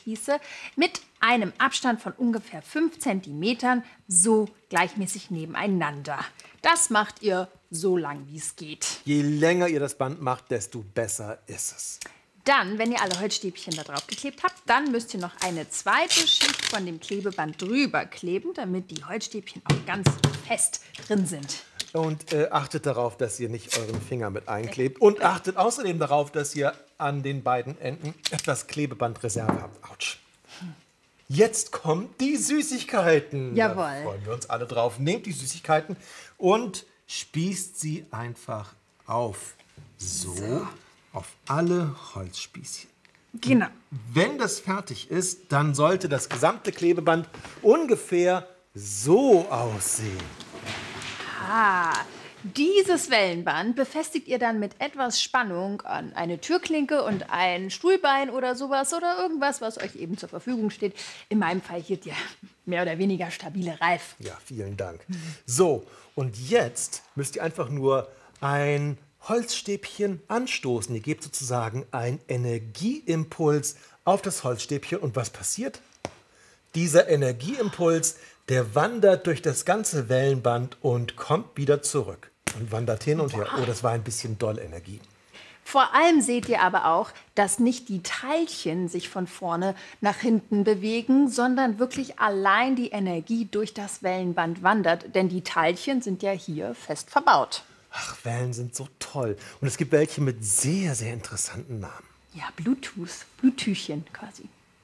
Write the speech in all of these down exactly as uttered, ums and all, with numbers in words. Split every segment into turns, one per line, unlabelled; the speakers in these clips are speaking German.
Holzspieße mit einem Abstand von ungefähr fünf Zentimetern so gleichmäßig nebeneinander. Das macht ihr so lang, wie es geht.
Je länger ihr das Band macht, desto besser ist es.
Dann, wenn ihr alle Holzstäbchen da drauf geklebt habt, dann müsst ihr noch eine zweite Schicht von dem Klebeband drüber kleben, damit die Holzstäbchen auch ganz fest drin sind.
Und äh, achtet darauf, dass ihr nicht euren Finger mit einklebt. Und achtet außerdem darauf, dass ihr an den beiden Enden etwas Klebebandreserve habt. Autsch. Jetzt kommen die Süßigkeiten.
Jawohl.
Da freuen wir uns alle drauf. Nehmt die Süßigkeiten und spießt sie einfach auf. So, so. Auf alle Holzspießchen.
Genau.
Wenn das fertig ist, dann sollte das gesamte Klebeband ungefähr so aussehen.
Ah, dieses Wellenband befestigt ihr dann mit etwas Spannung an eine Türklinke und ein Stuhlbein oder sowas oder irgendwas, was euch eben zur Verfügung steht. In meinem Fall hier der mehr oder weniger stabile Reif.
Ja, vielen Dank. So, und jetzt müsst ihr einfach nur ein Holzstäbchen anstoßen. Ihr gebt sozusagen einen Energieimpuls auf das Holzstäbchen. Und was passiert? Dieser Energieimpuls, der wandert durch das ganze Wellenband und kommt wieder zurück. Und wandert hin und her. Oh, das war ein bisschen doll Energie.
Vor allem seht ihr aber auch, dass nicht die Teilchen sich von vorne nach hinten bewegen, sondern wirklich allein die Energie durch das Wellenband wandert. Denn die Teilchen sind ja hier fest verbaut.
Ach, Wellen sind so toll. Und es gibt welche mit sehr, sehr interessanten Namen.
Ja, Bluetooth, Bluetüchchen quasi.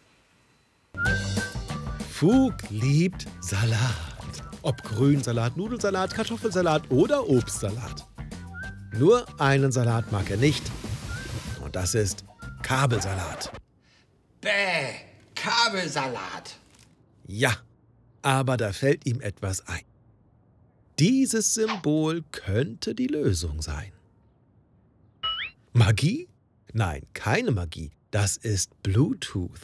Fug liebt Salat. Ob Grünsalat, Nudelsalat, Kartoffelsalat oder Obstsalat. Nur einen Salat mag er nicht. Und das ist Kabelsalat.
Bäh, Kabelsalat.
Ja, aber da fällt ihm etwas ein. Dieses Symbol könnte die Lösung sein. Magie? Nein, keine Magie. Das ist Bluetooth.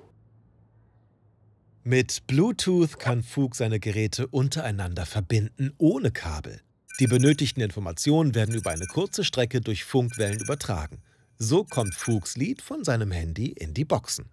Mit Bluetooth kann Fug seine Geräte untereinander verbinden, ohne Kabel. Die benötigten Informationen werden über eine kurze Strecke durch Funkwellen übertragen. So kommt Fugs Lied von seinem Handy in die Boxen.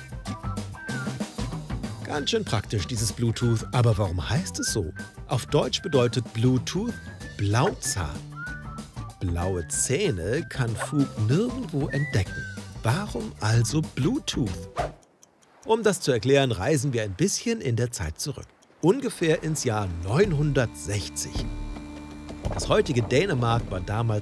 Ganz schön praktisch, dieses Bluetooth. Aber warum heißt es so? Auf Deutsch bedeutet Bluetooth Blauzahn. Blaue Zähne kann Fug nirgendwo entdecken. Warum also Bluetooth? Um das zu erklären, reisen wir ein bisschen in der Zeit zurück. Ungefähr ins Jahr neunhundertsechzig. Das heutige Dänemark war damals